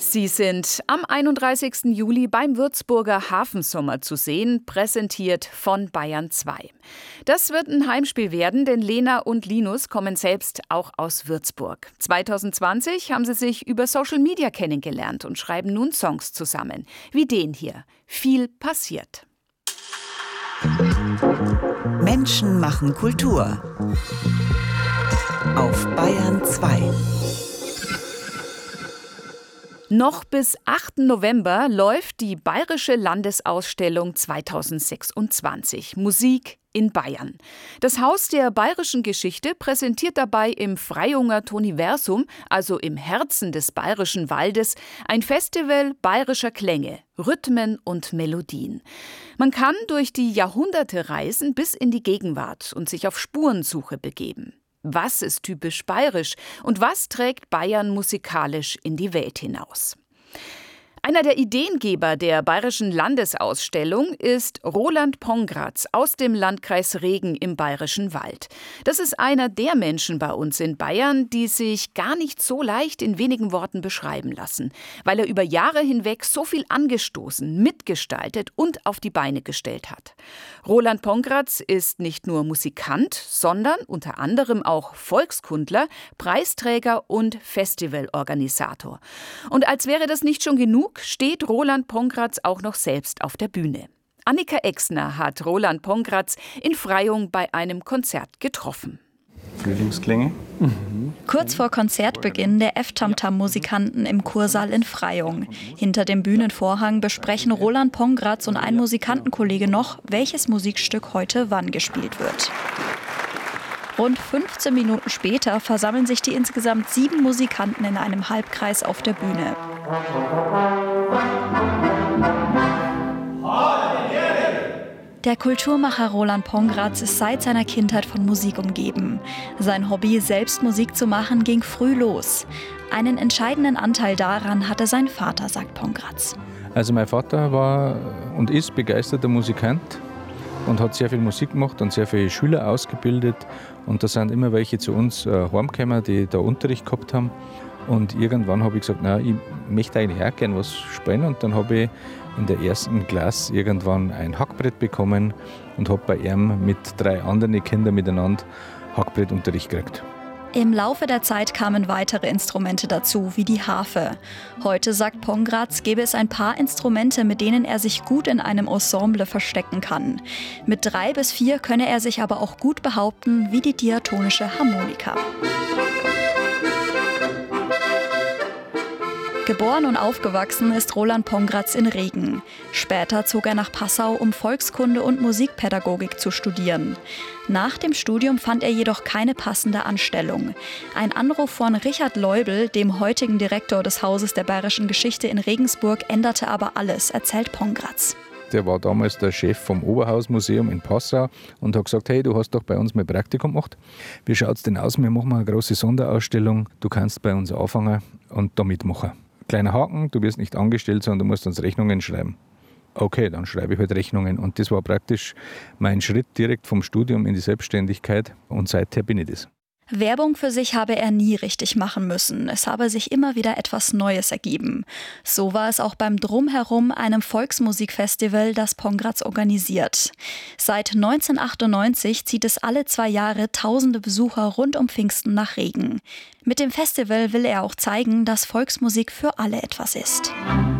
Sie sind am 31. Juli beim Würzburger Hafensommer zu sehen, präsentiert von Bayern 2. Das wird ein Heimspiel werden, denn Lena und Linus kommen selbst auch aus Würzburg. 2020 haben sie sich über Social Media kennengelernt und schreiben nun Songs zusammen, wie den hier. Viel passiert. Menschen machen Kultur. Auf Bayern 2. Noch bis 8. November läuft die Bayerische Landesausstellung 2026 Musik in Bayern. Das Haus der bayerischen Geschichte präsentiert dabei im Freyunger Toniversum, also im Herzen des Bayerischen Waldes, ein Festival bayerischer Klänge, Rhythmen und Melodien. Man kann durch die Jahrhunderte reisen bis in die Gegenwart und sich auf Spurensuche begeben. Was ist typisch bayerisch und was trägt Bayern musikalisch in die Welt hinaus? Einer der Ideengeber der Bayerischen Landesausstellung ist Roland Pongratz aus dem Landkreis Regen im Bayerischen Wald. Das ist einer der Menschen bei uns in Bayern, die sich gar nicht so leicht in wenigen Worten beschreiben lassen, weil er über Jahre hinweg so viel angestoßen, mitgestaltet und auf die Beine gestellt hat. Roland Pongratz ist nicht nur Musikant, sondern unter anderem auch Volkskundler, Preisträger und Festivalorganisator. Und als wäre das nicht schon genug, steht Roland Pongratz auch noch selbst auf der Bühne. Annika Exner hat Roland Pongratz in Freyung bei einem Konzert getroffen. Frühlingsklänge. Kurz vor Konzertbeginn der F-Tamtam-Musikanten im Kursaal in Freyung. Hinter dem Bühnenvorhang besprechen Roland Pongratz und ein Musikantenkollege noch, welches Musikstück heute wann gespielt wird. Rund 15 Minuten später versammeln sich die insgesamt 7 Musikanten in einem Halbkreis auf der Bühne. Der Kulturmacher Roland Pongratz ist seit seiner Kindheit von Musik umgeben. Sein Hobby, selbst Musik zu machen, ging früh los. Einen entscheidenden Anteil daran hatte sein Vater, sagt Pongratz. Also mein Vater war und ist begeisterter Musikant und hat sehr viel Musik gemacht und sehr viele Schüler ausgebildet. Und da sind immer welche zu uns heimgekommen, die da Unterricht gehabt haben. Und irgendwann habe ich gesagt, na, ich möchte eigentlich auch gerne was spielen. Und dann habe ich in der ersten Klasse irgendwann ein Hackbrett bekommen und habe bei ihm mit 3 anderen Kindern miteinander Hackbrettunterricht gekriegt. Im Laufe der Zeit kamen weitere Instrumente dazu, wie die Harfe. Heute, sagt Pongratz, gäbe es ein paar Instrumente, mit denen er sich gut in einem Ensemble verstecken kann. Mit 3 bis 4 könne er sich aber auch gut behaupten, wie die diatonische Harmonika. Geboren und aufgewachsen ist Roland Pongratz in Regen. Später zog er nach Passau, um Volkskunde und Musikpädagogik zu studieren. Nach dem Studium fand er jedoch keine passende Anstellung. Ein Anruf von Richard Leubel, dem heutigen Direktor des Hauses der Bayerischen Geschichte in Regensburg, änderte aber alles, erzählt Pongratz. Der war damals der Chef vom Oberhausmuseum in Passau und hat gesagt, hey, du hast doch bei uns mal Praktikum gemacht. Wie schaut es denn aus? Wir machen eine große Sonderausstellung. Du kannst bei uns anfangen und da mitmachen. Kleiner Haken, du wirst nicht angestellt, sondern du musst uns Rechnungen schreiben. Okay, dann schreibe ich halt Rechnungen. Und das war praktisch mein Schritt direkt vom Studium in die Selbstständigkeit. Und seither bin ich das. Werbung für sich habe er nie richtig machen müssen. Es habe sich immer wieder etwas Neues ergeben. So war es auch beim Drumherum, einem Volksmusikfestival, das Pongratz organisiert. Seit 1998 zieht es alle 2 Jahre tausende Besucher rund um Pfingsten nach Regen. Mit dem Festival will er auch zeigen, dass Volksmusik für alle etwas ist.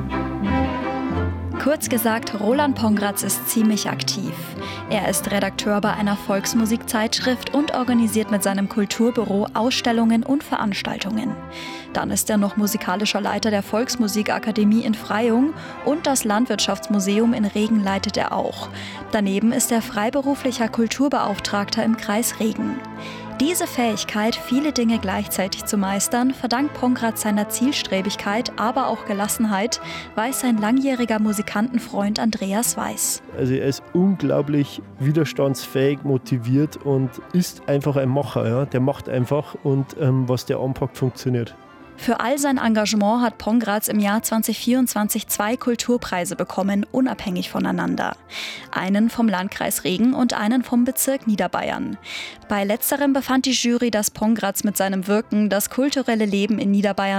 Kurz gesagt, Roland Pongratz ist ziemlich aktiv. Er ist Redakteur bei einer Volksmusikzeitschrift und organisiert mit seinem Kulturbüro Ausstellungen und Veranstaltungen. Dann ist er noch musikalischer Leiter der Volksmusikakademie in Freyung und das Landwirtschaftsmuseum in Regen leitet er auch. Daneben ist er freiberuflicher Kulturbeauftragter im Kreis Regen. Diese Fähigkeit, viele Dinge gleichzeitig zu meistern, verdankt Pongratz seiner Zielstrebigkeit, aber auch Gelassenheit, weiß sein langjähriger Musikantenfreund Andreas Weiß. Also er ist unglaublich widerstandsfähig, motiviert und ist einfach ein Macher. Ja? Der macht einfach und was der anpackt, funktioniert. Für all sein Engagement hat Pongratz im Jahr 2024 2 Kulturpreise bekommen, unabhängig voneinander. Einen vom Landkreis Regen und einen vom Bezirk Niederbayern. Bei letzterem befand die Jury, dass Pongratz mit seinem Wirken das kulturelle Leben in Niederbayern